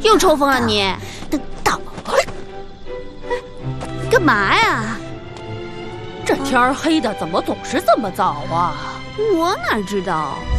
又抽风了你？ 等到， 干嘛呀？ 这天儿黑的怎么总是这么早啊？ 我哪知道？